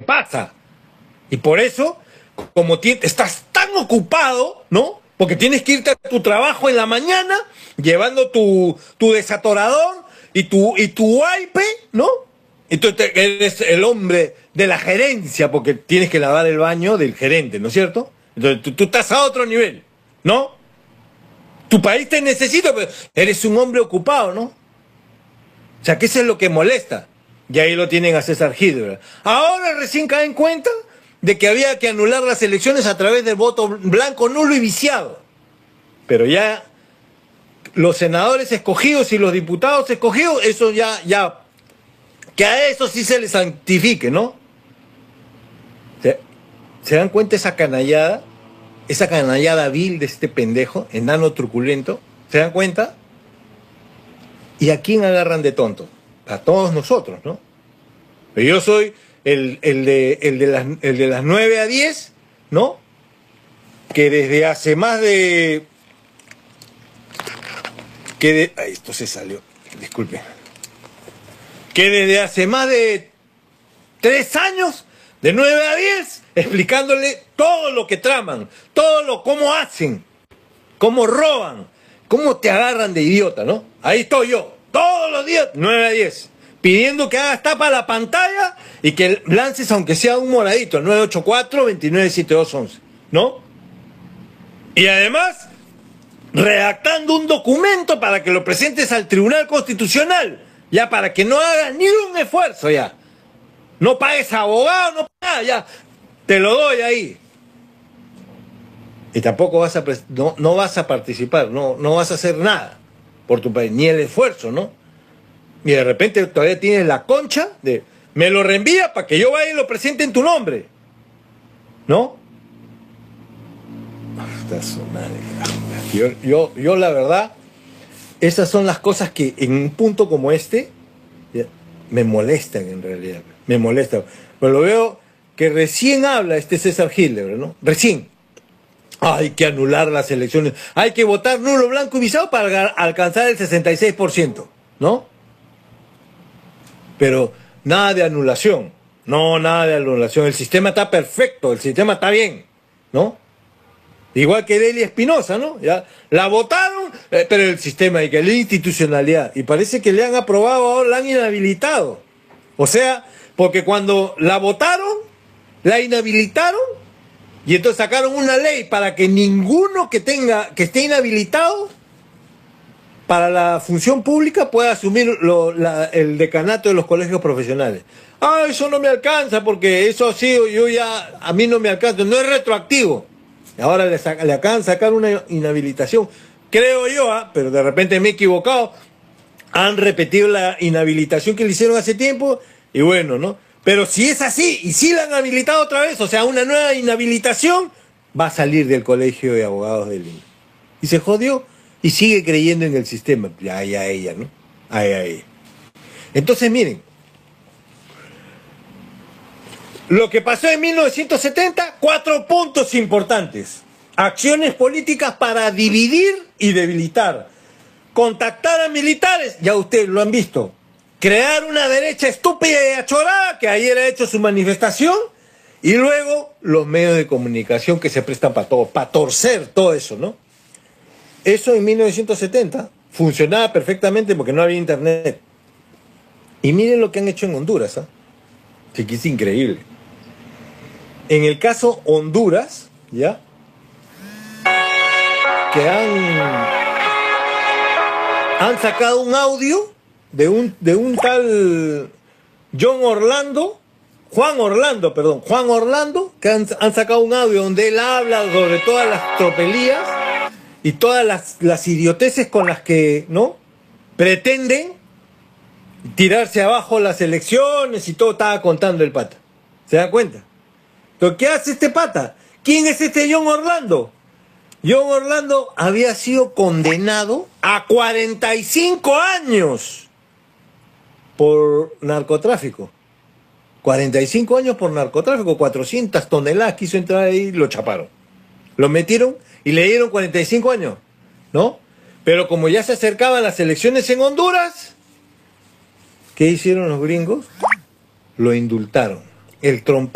pasa. Y por eso, como estás tan ocupado, ¿no? Porque tienes que irte a tu trabajo en la mañana, llevando tu desatorador y tu wipe, ¿no? Entonces eres el hombre de la gerencia, porque tienes que lavar el baño del gerente, ¿no es cierto? Entonces tú estás a otro nivel, ¿no? Tu país te necesita, pero eres un hombre ocupado, ¿no? O sea, que eso es lo que molesta. Y ahí lo tienen a César Hildebrand. Ahora recién caen cuenta de que había que anular las elecciones a través del voto blanco, nulo y viciado. Pero ya los senadores escogidos y los diputados escogidos, eso ya, que a eso sí se les santifique, ¿no? ¿Se dan cuenta esa canallada vil de este pendejo, enano truculento? ¿Se dan cuenta? ¿Y a quién agarran de tonto? A todos nosotros, ¿no? Pero yo soy el de las 9 a 10, ¿no? Que desde hace más de... Ay, esto se salió, disculpen. Que desde hace más de 3 años, de 9 a 10, explicándole todo lo que traman, cómo hacen, cómo roban, cómo te agarran de idiota, ¿no? Ahí estoy yo, todos los días, 9 a 10, pidiendo que hagas tapa a la pantalla y que lances aunque sea un moradito, 984-297211, ¿no? Y además, redactando un documento para que lo presentes al Tribunal Constitucional, ya para que no hagas ni un esfuerzo, ya. No pagues abogado, no pagues nada, ya. Te lo doy ahí. Y tampoco vas a no vas a participar, no vas a hacer nada por tu país, ni el esfuerzo, ¿no? Y de repente todavía tienes la concha de, me lo reenvía para que yo vaya y lo presente en tu nombre, ¿no? Yo la verdad, esas son las cosas que en un punto como este me molestan en realidad, me molestan. Pero lo veo que recién habla este César Hildebrand, ¿no? Recién. Hay que anular las elecciones, hay que votar nulo, blanco y visado para alcanzar el 66%, ¿no? Pero nada de anulación, no, nada de anulación. El sistema está perfecto, el sistema está bien, ¿no? Igual que Delia Espinosa, ¿no? Ya la votaron, pero el sistema y que la institucionalidad. Y parece que le han aprobado ahora, la han inhabilitado. O sea, porque cuando la votaron, la inhabilitaron, y entonces sacaron una ley para que ninguno que esté inhabilitado para la función pública pueda asumir el decanato de los colegios profesionales. Ah, eso no me alcanza porque eso ha sido, a mí no me alcanza, no es retroactivo. Ahora le acaban de sacar una inhabilitación, creo yo, pero de repente me he equivocado, han repetido la inhabilitación que le hicieron hace tiempo, y bueno, ¿no? Pero si es así, y si la han habilitado otra vez, o sea, una nueva inhabilitación, va a salir del colegio de abogados del INE. Y se jodió, y sigue creyendo en el sistema. Ay, a ella, ¿no? Ay, a ella. Entonces, miren, lo que pasó en 1970, 4 puntos importantes. Acciones políticas para dividir y debilitar. Contactar a militares, ya ustedes lo han visto. Crear una derecha estúpida y achorada, que ayer ha hecho su manifestación. Y luego los medios de comunicación que se prestan para todo, para torcer todo eso, ¿no? Eso en 1970 funcionaba perfectamente porque no había internet. Y miren lo que han hecho en Honduras, ¿ah? Sí, que es increíble. En el caso Honduras, ¿ya? Que han sacado un audio de un tal Juan Orlando, que han sacado un audio donde él habla sobre todas las tropelías y todas las idioteces con las que, ¿no?, pretenden tirarse abajo las elecciones y todo. Estaba contando el pata. ¿Se dan cuenta? ¿Pero qué hace este pata? ¿Quién es este John Orlando? John Orlando había sido condenado a 45 años por narcotráfico. 45 años por narcotráfico, 400 toneladas quiso entrar ahí y lo chaparon. Lo metieron y le dieron 45 años, ¿no? Pero como ya se acercaban las elecciones en Honduras, ¿qué hicieron los gringos? Lo indultaron. El trompeta